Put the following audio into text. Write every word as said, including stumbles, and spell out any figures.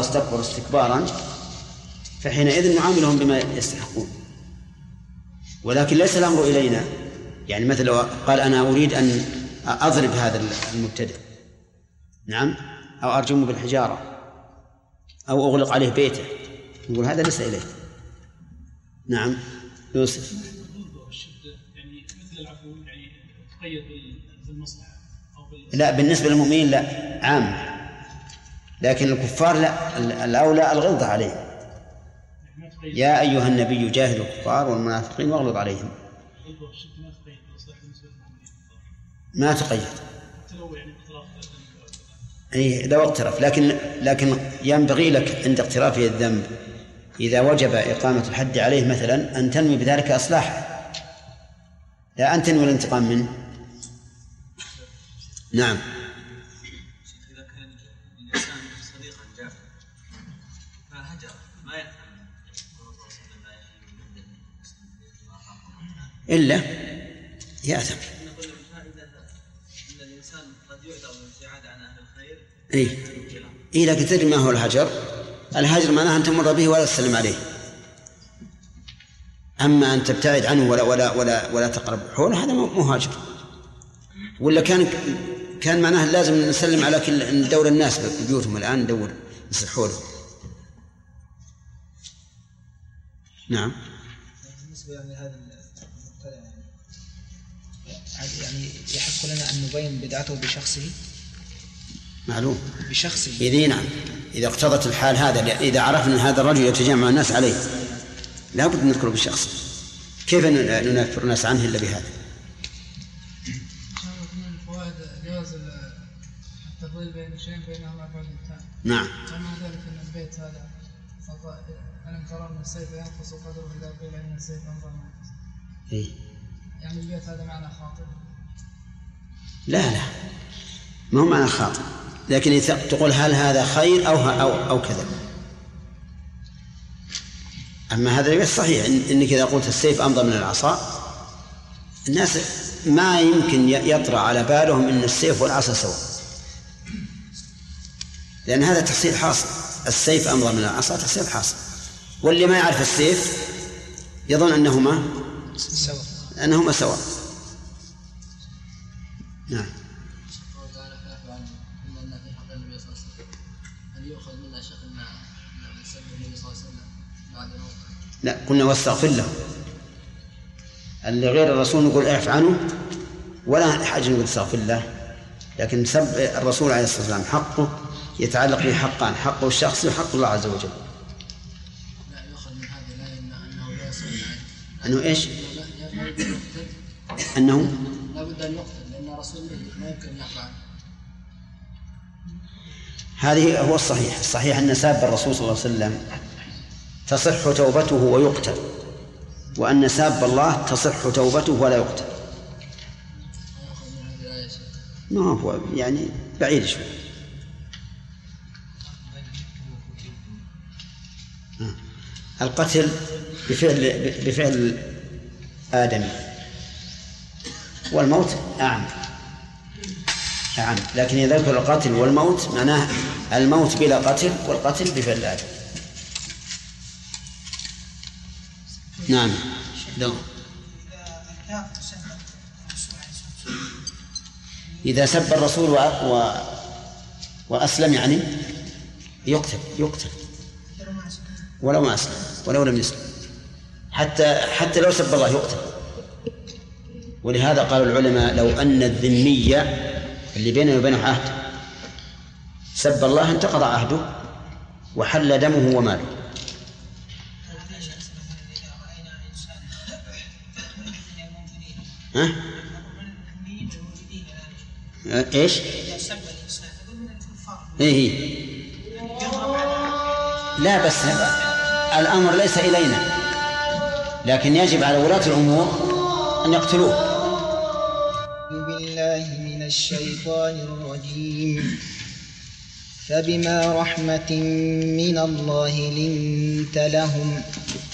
واستكبروا استكبارا فحينئذ نعاملهم بما يستحقون، ولكن ليس الأمر إلينا. يعني مثل لو قال أنا أريد أن أضرب هذا المبتدع، نعم، أو أرجمه بالحجارة أو أغلق عليه بيته، نقول هذا ليس إليه. نعم يوسف. يعني مثل العفو يعني تقيد بالمصلحة أو بال... لا، بالنسبة للمؤمنين لا، عام، لكن الكفار لا، الأولى الغلظة عليهم. يا أيها النبي جاهد الكفار والمنافقين واغلظ عليهم. ما تقيد أي لو اقترف، لكن لكن ينبغي لك عند اقترافه الذنب إذا وجب إقامة الحد عليه مثلا أن تنوي بذلك إصلاحه، لا أن تنوي الانتقام منه. نعم. إذا كان الإنسان صديقا جافا فهجر ما يفهم إلا يأثم. نقول الفائدة أن الإنسان قد يعذر بالابتعاد عن أهل الخير. إيه إيه لكن تدري ما هو الهجر؟ الهجر معناه أن تمر به ولا تسلم عليه. أما أن تبتعد عنه ولا ولا ولا ولا تقرب حوله هذا مو هاجر. ولا كان كان معناه لازم نسلم على كل ندور الناس ببيوتهم الآن، ندور نصلح حوله. نعم. بالنسبة يعني هذا يعني يحق لنا أن نبين بدعته بشخصه. معلوم بشخصه. إذا نعم، إذا اقتضت الحال هذا، إذا عرفنا أن هذا الرجل يتجمع الناس عليه لا بد نذكره بالشخص. كيف ننفر الناس عنه إلا بهذا؟ من الفوائد جواز التفضيل بين شيئين بينهما بعد الثاني. نعم. ومع ذلك أن البيت هذا ألم ترى أن السيف ينقص قدره إذا قيل أن السيف أنظر ما ينقص. إيه. يعني البيت هذا معنى خاطئ. لا لا ما هو معنى خاطئ، لكن تقول هل هذا خير أو أو أو كذا. أما هذا البيت صحيح إنك إذا قلت السيف أمضى من العصا الناس ما يمكن يطرأ على بالهم إن السيف والعصا سواء، لأن هذا تحصيل حاصل. السيف أمضى من العصا تحصيل حاصل، واللي ما يعرف السيف يظن أنهما سواء أنهما سواء. نعم. لا قلنا واستغفر له، اللي غير الرسول نقول اعف عنه ولا حاجة نقول استغفر له، لكن سب الرسول عليه الصلاة والسلام حقه يتعلق به حقان، حقه الشخصي وحق الله عز وجل. لا يؤخذ من هذه الآية أنه لا يصح أنه إيش؟ أنه لا بد أن يقتل لأن الرسول ما يمكن يعفو عنه. هذه هو الصحيح. الصحيح أن ساب الرسول صلى الله عليه وسلم تصح توبته ويقتل، وأن ساب الله تصح توبته ولا يقتل. ما هو يعني بعيد شوي. القتل بفعل بفعل آدم، والموت أعم أعم، لكن إذا ذكر القتل والموت معناه الموت بلا قتل والقتل بفعل آدم. نعم. دو. إذا سب الرسول و... و... وأسلم يعني يقتل يقتل ولو ما أسلم ولو لم يسلم، حتى حتى لو سب الله يقتل. ولهذا قال العلماء لو أن الذمية اللي بينه وبينه عهد سب الله انتقض عهده وحل دمه وماله. ها؟ ايش؟ ايه لا بس الامر ليس الينا، لكن يجب على ولاة الامور ان يقتلوه. بالله من الشيطان الرجيم. فبما رحمة من الله لنت لهم